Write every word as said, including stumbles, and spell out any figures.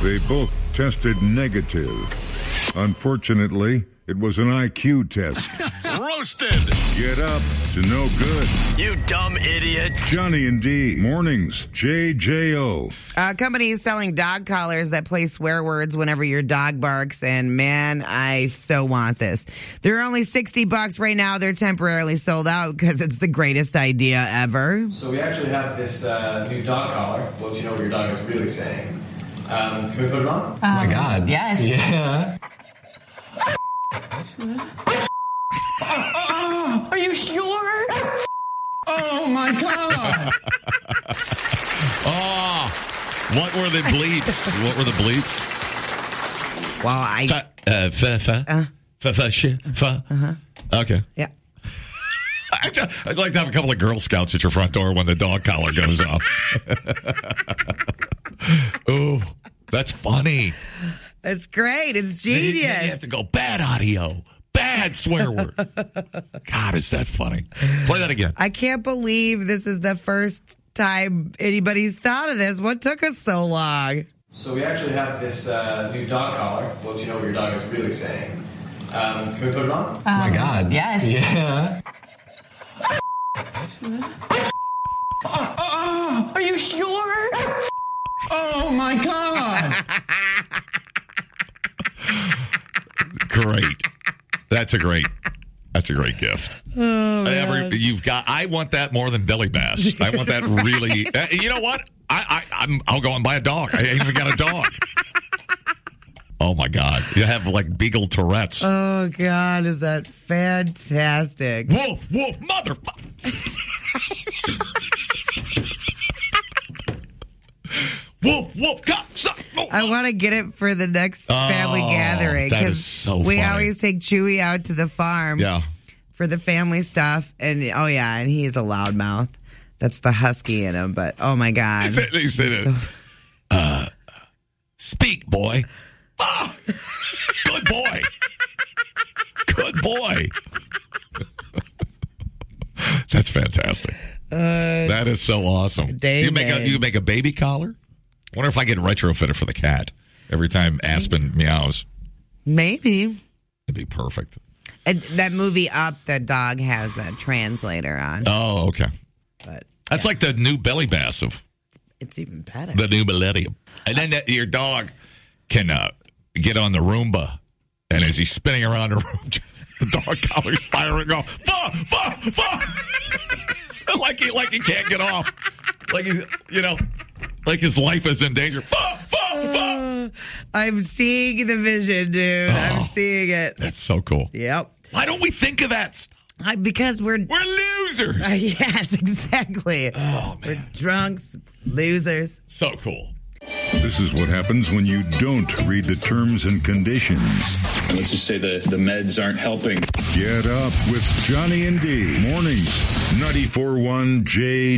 They both tested negative. Unfortunately, it was an I Q test. Roasted. Get up to no good. You dumb idiot. Johnny and D. Mornings. J J O. A company is selling dog collars that play swear words whenever your dog barks, and man, I so want this. They're only sixty bucks right now. They're temporarily sold out because it's the greatest idea ever. So we actually have this uh, new dog collar. Lets you know what your dog is really saying. Um, can we put it on? Um, oh my God. Yes. Yeah. Are you sure? Oh my God. Oh, what were the bleeps? What were the bleeps? Well, I... Fa, uh, fa, fa, uh, fa, fa, shi, fa. Uh-huh. Okay. Yeah. I'd, I'd like to have a couple of Girl Scouts at your front door when the dog collar goes up. Oh, that's funny. It's great. It's genius. You, you have to go, bad audio, bad swear word. God, is that funny? Play that again. I can't believe this is the first time anybody's thought of this. What took us so long? So we actually have this uh, new dog collar. Lets you know what your dog is really saying. Um, can we put it on? Um, oh my God. Yes. Yeah. Are you sure? Oh my God. Great. That's a great. That's a great gift. Oh, Every, you've got. I want that more than Billy Bass. I want that really. Uh, you know what? I, I I'm, I'll go and buy a dog. I ain't even got a dog. Oh my God! You have like Beagle Tourette's. Oh God, is that fantastic? Woof, woof, mother. Woof, woof, God, suck. Oh, I want to get it for the next family oh, gathering. That is so we funny. always take Chewy out to the farm Yeah. for the family stuff. And oh, yeah, and he's a loudmouth. That's the husky in him. But oh, my God. He said, he said it. So- Uh, speak, boy. Ah, good boy. Good boy. That's fantastic. Uh, that is so awesome. Dang you make a it. you make a baby collar? I wonder if I get retrofitted for the cat every time Aspen meows. Maybe. It'd be perfect. And that movie Up, the dog has a translator on. Oh, okay. But That's yeah, like the new Belly Bass of it's even better. the new millennium. And then that, your dog can uh, get on the Roomba, and as he's spinning around the room, the dog collar's firing off. Bah, bah, bah. like he like he can't get off. Like he, you know, like his life is in danger. Bah, bah, bah. Uh, I'm seeing the vision, dude. Oh, I'm seeing it. That's so cool. Yep. Why don't we think of that stuff? I, because we're We're losers. Uh, yes, exactly. Oh, man. We're drunks, losers. So cool. This is what happens when you don't read the terms and conditions. Let's just say the, the meds aren't helping. Get up with Johnny and D. Mornings. ninety-four point one J